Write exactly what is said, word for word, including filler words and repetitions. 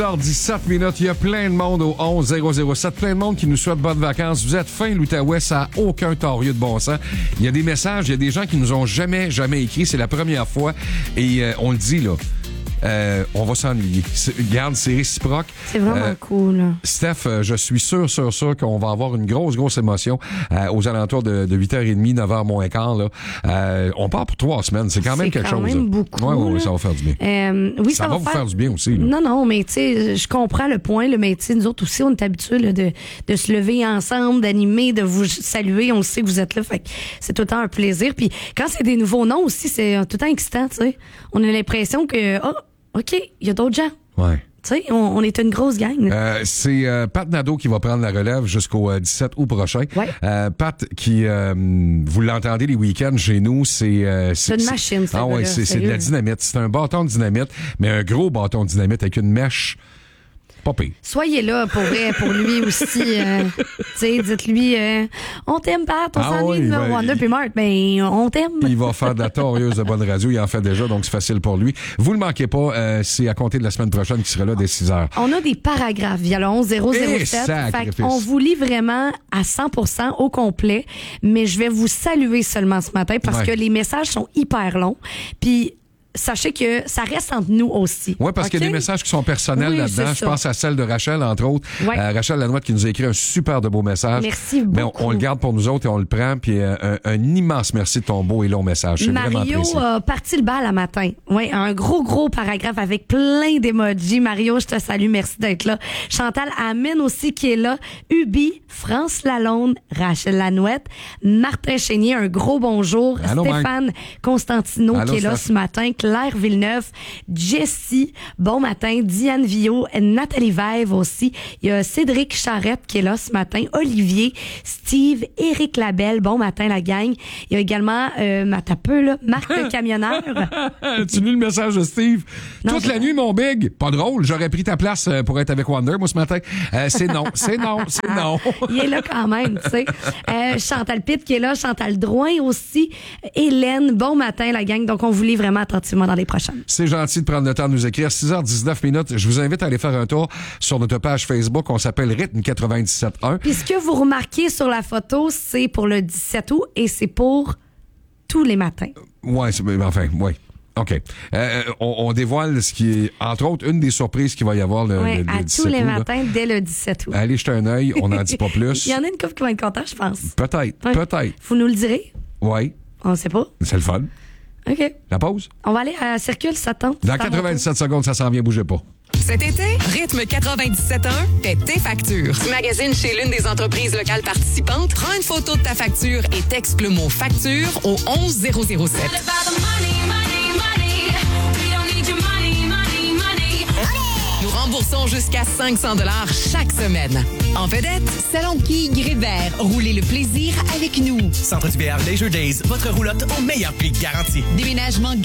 dix-sept minutes, il y a plein de monde au onze zéro zéro sept, plein de monde qui nous souhaite bonnes vacances. Vous êtes fin l'Outaouais, ça n'a aucun torieux de bon sens. Il y a des messages, il y a des gens qui nous ont jamais, jamais écrit. C'est la première fois et euh, on le dit, là. Euh, on va s'ennuyer. C'est, regarde, c'est réciproque. C'est vraiment euh, cool. Steph, euh, je suis sûr, sûr, sûr qu'on va avoir une grosse, grosse émotion euh, aux alentours de, de huit heures trente, neuf heures moins quart. Là. Euh, on part pour trois semaines. C'est quand même c'est quelque quand chose. C'est quand même beaucoup. Oui, oui, là. ça va faire du bien. Euh, oui, ça, ça va, va vous faire... faire du bien aussi. Là. Non, non, mais tu sais, je comprends le point, là, mais tu sais, nous autres aussi, on est habitués là, de, de se lever ensemble, d'animer, de vous saluer. On sait que vous êtes là. Fait que c'est tout le temps un plaisir. Puis quand c'est des nouveaux noms aussi, c'est tout le temps excitant. Tu sais. On a l'impression que, oh, OK, il y a d'autres gens. Ouais. Tu sais, on, on est une grosse gang. Euh, c'est euh, Pat Nadeau qui va prendre la relève jusqu'au euh, dix-sept août prochain. Ouais. Euh, Pat, qui, euh, vous l'entendez les week-ends chez nous, c'est... Euh, c'est, c'est une machine, ça. Ah ouais, c'est, c'est de la dynamite. C'est un bâton de dynamite, mais un gros bâton de dynamite avec une mèche. Pas pire. Soyez là pour vrai, pour lui aussi. Euh, tu sais, dites-lui, euh, on t'aime, Pat, on Ah s'ennuie oui, de ben, Wonder puis Marthe, ben on t'aime. Il va faire de la torieuse de bonne radio, il en fait déjà, donc c'est facile pour lui. Vous le manquez pas, euh, c'est à compter de la semaine prochaine qu'il sera là dès six heures. On a des paragraphes via le onze zéro zéro sept. Fait on vous lit vraiment à cent pour cent au complet, mais je vais vous saluer seulement ce matin parce ouais. que les messages sont hyper longs. Puis sachez que ça reste entre nous aussi. Oui, parce okay? qu'il y a des messages qui sont personnels oui, là-dedans. Je pense à celle de Rachel, entre autres. Ouais. Euh, Rachel Lanouette qui nous a écrit un super de beau message. Merci beaucoup. Mais on, on le garde pour nous autres et on le prend. Puis euh, un, un immense merci de ton beau et long message. C'est vraiment Mario apprécié. a parti le bal à matin. Oui, un gros, gros paragraphe avec plein d'émojis. Mario, je te salue. Merci d'être là. Chantal Amène aussi qui est là. Ubi, France Lalonde, Rachel Lanouette, Martin Chénier, un gros bonjour. Allô, Stéphane Marc. Constantino Allô, qui est là Steph. ce matin. Claire Villeneuve. Jessie, bon matin. Diane Villot, Nathalie Vève aussi. Il y a Cédric Charette qui est là ce matin. Olivier, Steve, Éric Labelle, bon matin la gang. Il y a également, euh, ma tapeux, là, Marc le camionneur. Tu lis le message de Steve? Non, Toute je... la nuit, mon big. Pas drôle. J'aurais pris ta place pour être avec Wonder, moi, ce matin. Euh, c'est non, c'est non, c'est non. Il est là quand même, tu sais. Euh, Chantal Pitt qui est là, Chantal Drouin aussi. Hélène, bon matin la gang. Donc, on vous lit vraiment attentivement dans les prochaines. C'est gentil de prendre le temps de nous écrire. six heures dix-neuf minutes. Je vous invite à aller faire un tour sur notre page Facebook. On s'appelle Rythme quatre-vingt-dix-sept un. Puis ce que vous remarquez sur la photo, c'est pour le dix-sept août et c'est pour tous les matins. Ouais, c'est, enfin, ouais. OK. Euh, on, on dévoile ce qui est, entre autres, une des surprises qu'il va y avoir le, ouais, le, le à dix-sept tous les août, matins, là. dès le dix-sept août. Allez jeter un œil, on n'en dit pas plus. Il y en a une couple qui va être content, je pense. Peut-être, ouais. peut-être. Vous nous le direz? Oui. On sait pas. C'est le fun. OK. La pause? On va aller à Circule, ça tente. Dans quatre-vingt-dix-sept secondes, ça s'en vient, bougez pas. Cet été, Rythme quatre-vingt-dix-sept un fait tes factures. Tu magasines chez l'une des entreprises locales participantes, prends une photo de ta facture et texte le mot facture au onze zéro zéro sept. Nous remboursons jusqu'à cinq cents dollars chaque semaine. En vedette, Salon de quilles Grébert. Roulez le plaisir avec nous. Centre du V R Leisure Days, votre roulotte au meilleur prix garanti. Déménagement